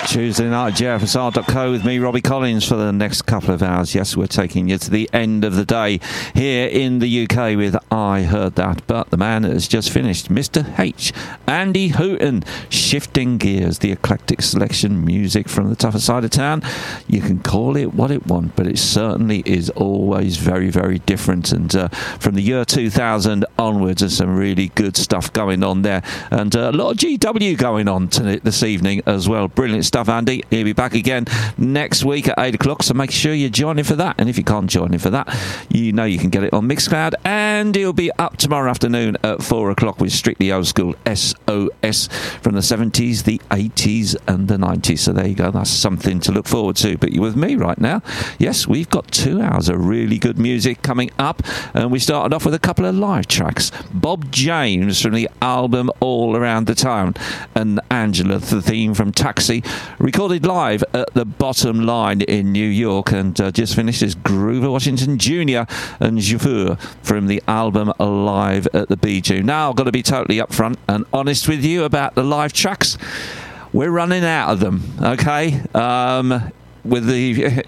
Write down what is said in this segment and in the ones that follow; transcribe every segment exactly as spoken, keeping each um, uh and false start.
Tuesday night, J F S R dot co with me, Robbie Collins, for the next couple of hours. Yes, we're taking you to the end of the day here in the U K with I Heard That, but the man has just finished, Mister H, Andy Hooton, shifting gears, the eclectic selection, music from the tougher side of town. You can call it what it want, but it certainly is always very, very different. And uh, from the year two thousand onwards, there's some really good stuff going on there, and uh, a lot of G W going on tonight, this evening as well. Brilliant stuff. Andy, he'll be back again next week at eight o'clock, so make sure you join him for that. And if you can't join him for that, you know you can get it on Mixcloud, and he'll be up tomorrow afternoon at four o'clock with Strictly Old School S O S from the seventies, the eighties and the nineties. So there you go, that's something to look forward to. But you're with me right now. Yes, we've got two hours of really good music coming up, and we started off with a couple of live tracks. Bob James from the album All Around the Town, and Angela, the theme from Taxi, recorded live at the Bottom Line in New York. And uh, just finished as Groover Washington Junior and Jafur from the album Live at the Bijou. Now I've got to be totally upfront and honest with you about the live tracks. We're running out of them, okay? Um, with the...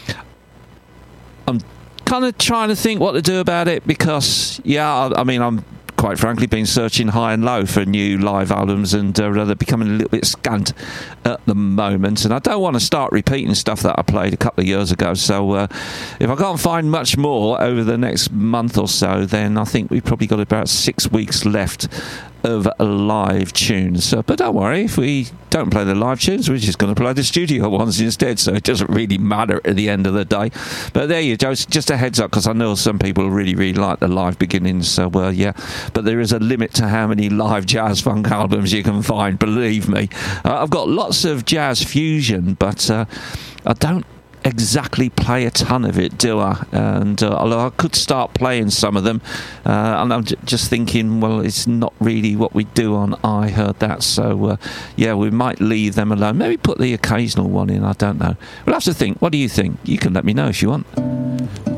I'm kind of trying to think what to do about it, because, yeah, I, I mean, I'm quite frankly been searching high and low for new live albums, and uh, they're becoming a little bit scant at the moment, and I don't want to start repeating stuff that I played a couple of years ago. So uh, if I can't find much more over the next month or so, then I think we've probably got about six weeks left of live tunes. So, but don't worry, if we don't play the live tunes, we're just going to play the studio ones instead, so it doesn't really matter at the end of the day. But there you go, just a heads up, because I know some people really really like the live beginnings. So uh, yeah, but there is a limit to how many live jazz funk albums you can find, believe me. uh, I've got lots of jazz fusion, but uh, I don't exactly play a ton of it, do I? And uh, although I could start playing some of them, uh, and I'm j- just thinking, well, it's not really what we do on I Heard That, so uh, yeah, we might leave them alone. Maybe put the occasional one in, I don't know. We'll have to think. What do you think? You can let me know if you want.